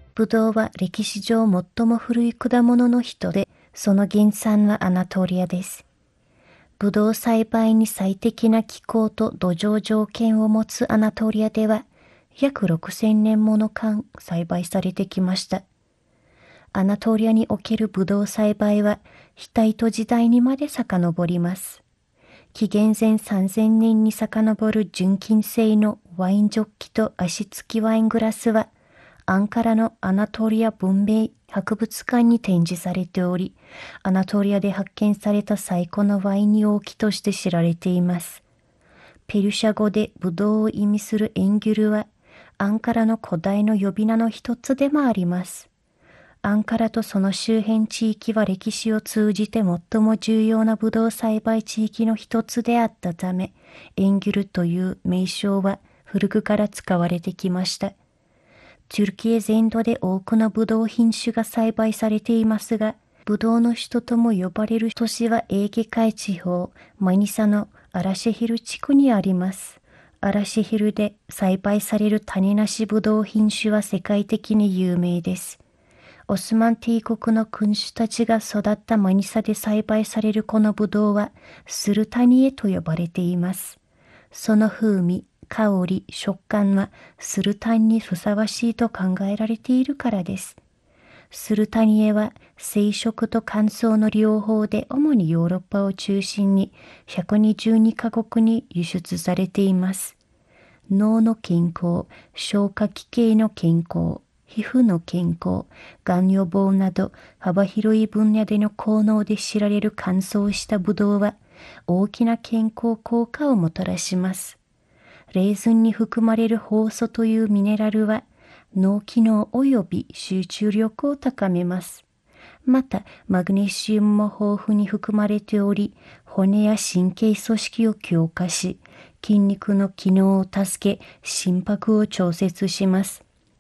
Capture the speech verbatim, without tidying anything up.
ブドウは歴史上最も古い果物の一で、その原産はアナトリアです。ブドウ栽培に最適な気候と土壌条件を持つアナトリアでは、約ろくせんねんもの間栽培されてきました。アナトリアにおけるブドウ栽培は、ヒタイト時代にまで遡ります。紀元前さんぜんねんに遡る純金製のワインジョッキと足付きワイングラスは、アンカラのアナトリア文明博物館に展示されており、アナトリアで発見された最古のワイン容器として知られています。ペルシャ語でブドウを意味するエンギュルは、アンカラの古代の呼び名の一つでもあります。アンカラとその周辺地域は歴史を通じて最も重要なブドウ栽培地域の一つであったため、エンギュルという名称は古くから使われてきました。トゥルキエ全土で多くのブドウ品種が栽培されていますが、ブドウの首都とも呼ばれる都市はエーゲ海地方、マニサのアラシェヒル地区にあります。アラシェヒルで栽培される種なしブドウ品種は世界的に有名です。オスマン帝国の君主たちが育ったマニサで栽培されるこのブドウはスルタニエと呼ばれています。その風味、香り、食感はスルタンにふさわしいと考えられているからです。スルタニエは生食と乾燥の両方で主にヨーロッパを中心にひゃくにじゅうにカ国に輸出されています。脳の健康、消化器系の健康、皮膚の健康、がん予防など幅広い分野での効能で知られる乾燥したブドウは大きな健康効果をもたらします。レーズンに含まれるホウ素というミネラルは脳機能及び集中力を高めます。また、マグネシウムも豊富に含まれており、骨や神経組織を強化し、筋肉の機能を助け、心拍を調節します。